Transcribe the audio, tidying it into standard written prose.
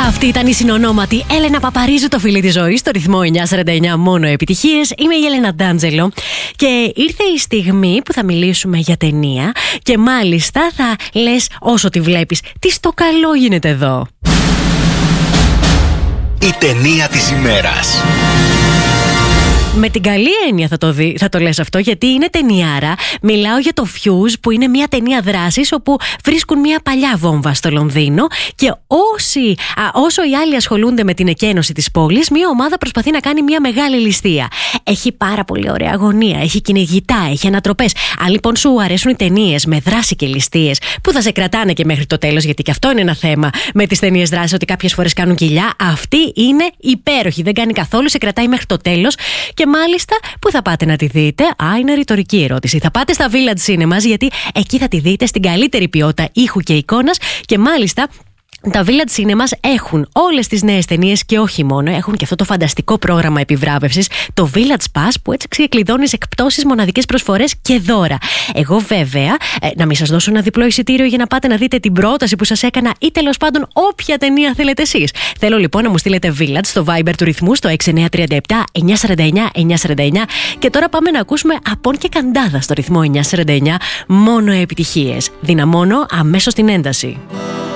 Αυτή ήταν η συνονόματη Έλενα Παπαρίζου, το φίλι της ζωής, στο ρυθμό 949, μόνο επιτυχίες. Είμαι η Έλενα Ντάντζελο και ήρθε η στιγμή που θα μιλήσουμε για ταινία και μάλιστα θα λες όσο τη βλέπεις, τι στο καλό γίνεται εδώ. Η ταινία της ημέρας. Με την καλή έννοια θα το λες αυτό, γιατί είναι ταινιάρα. Μιλάω για το Fuse, που είναι μια ταινία δράσης όπου βρίσκουν μια παλιά βόμβα στο Λονδίνο και όσο οι άλλοι ασχολούνται με την εκένωση της πόλης, μια ομάδα προσπαθεί να κάνει μια μεγάλη ληστεία. Έχει πάρα πολύ ωραία αγωνία, έχει κυνηγητά, έχει ανατροπές. Αν λοιπόν σου αρέσουν οι ταινίες με δράση και ληστείες που θα σε κρατάνε και μέχρι το τέλος, γιατί και αυτό είναι ένα θέμα με τις ταινίες δράσης, ότι κάποιες φορές κάνουν κοιλιά, αυτή είναι υπέροχη. Δεν κάνει καθόλου, σε κρατάει μέχρι το τέλος. Και μάλιστα, πού θα πάτε να τη δείτε? Είναι ρητορική ερώτηση. Θα πάτε στα Village Cinemas, γιατί εκεί θα τη δείτε στην καλύτερη ποιότητα ήχου και εικόνας. Και μάλιστα, τα Village Cinemas έχουν όλες τις νέες ταινίες και όχι μόνο. Έχουν και αυτό το φανταστικό πρόγραμμα επιβράβευσης, το Village Pass, που έτσι ξεκλειδώνεις εκπτώσεις, μοναδικές προσφορές και δώρα. Εγώ βέβαια, να μην σας δώσω ένα διπλό εισιτήριο για να πάτε να δείτε την πρόταση που σας έκανα ή τέλος πάντων όποια ταινία θέλετε εσείς. Θέλω λοιπόν να μου στείλετε Village στο Viber του ρυθμού στο 6937 949 949. Και τώρα πάμε να ακούσουμε Απόν και Καντάδα στο ρυθμό 949, μόνο επιτυχίες. Δυναμώνω αμέσως την ένταση.